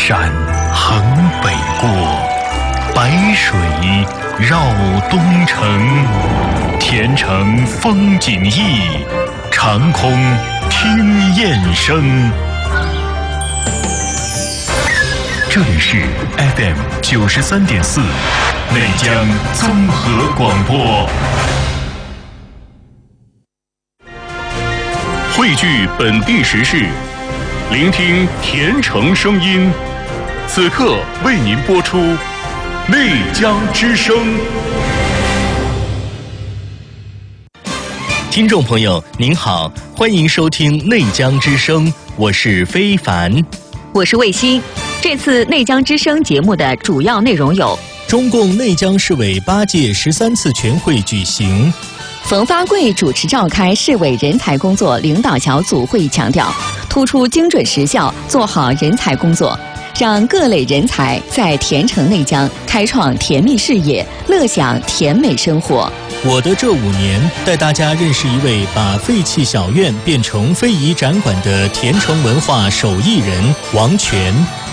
山横北过，白水绕东城。田城风景异，长空听雁声。这里是 FM 93.4内江综合广播。汇聚本地时事，聆听田城声音。此刻为您播出内江之声。 听众朋友您好，欢迎收听内江之声，我是非凡， 我是卫星。这次内江之声节目的主要内容有： 中共内江市委8届13次全会举行， 冯发贵主持召开市委人才工作领导小组会议，强调突出精准时效，做好人才工作，让各类人才在田城内江开创甜蜜事业，乐享甜美生活。 我的这5年，带大家认识一位把废弃小院变成非遗展馆的田城文化手艺人王全。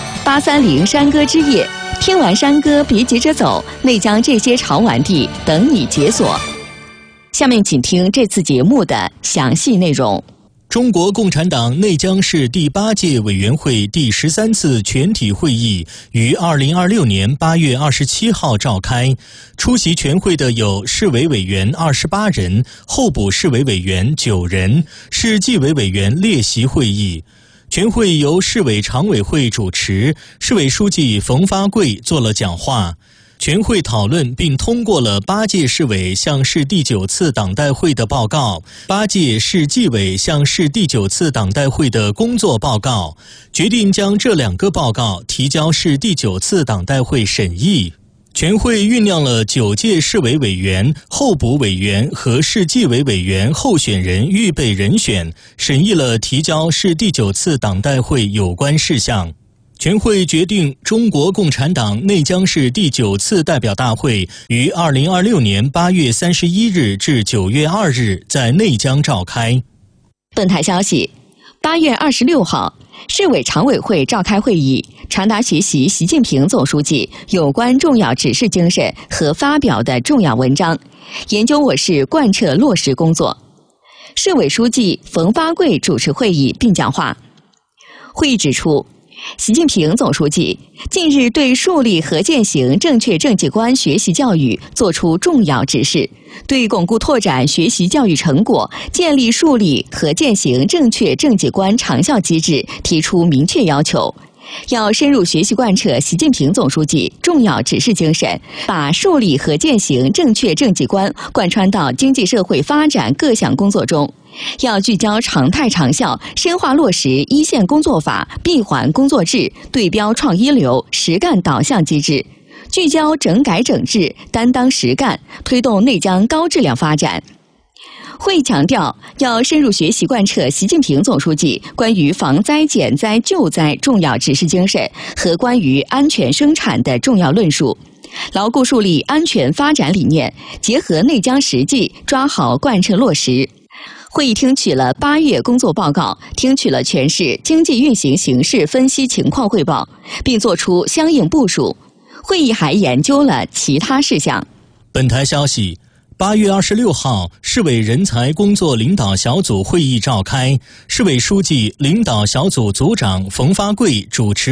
830山歌之夜，听完山歌别急着走，内江这些潮玩地等你解锁。下面请听这次节目的详细内容。 中国共产党内江市第8届委员会第13次全体会议于2026年8月27号召开，出席全会的有市委委员28人，候补市委委员9人，市纪委委员列席会议。全会由市委常委会主持，市委书记冯发贵做了讲话。全会讨论并通过了8届市委向市第9次党代会的报告，8届市纪委向市第9次党代会的工作报告，决定将这2个报告提交市第9次党代会审议。全会酝酿了9届市委委员、候补委员和市纪委委员候选人预备人选，审议了提交市第9次党代会有关事项。全会决定，中国共产党内江市第9次代表大会于2026年8月31日至9月2日在内江召开。 本台消息，8月26号，市委常委会召开会议，传达学习习近平总书记有关重要指示精神和发表的重要文章，研究我市贯彻落实工作。市委书记冯发贵主持会议并讲话。会议指出，习近平总书记近日对树立和践行正确政绩观学习教育作出重要指示，对巩固拓展学习教育成果，建立树立和践行正确政绩观长效机制提出明确要求。要深入学习贯彻习近平总书记重要指示精神，把树立和践行正确政绩观贯穿到经济社会发展各项工作中。要聚焦常态长效，深化落实一线工作法、闭环工作制、对标创一流、实干导向机制，聚焦整改整治、担当实干，推动内江高质量发展。会议强调，要深入学习贯彻习近平总书记关于防灾减灾救灾重要指示精神和关于安全生产的重要论述，牢固树立安全发展理念，结合内江实际，抓好贯彻落实。会议听取了8月工作报告，听取了全市经济运行形势分析情况汇报，并作出相应部署。会议还研究了其他事项。 本台消息，8月26号，市委人才工作领导小组会议召开，市委书记、领导小组组长冯发贵主持